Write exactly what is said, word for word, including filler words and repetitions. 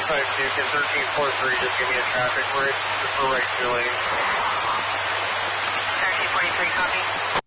five two, can thirteen four three just give me a traffic break just for right two lanes? thirteen forty-three, copy.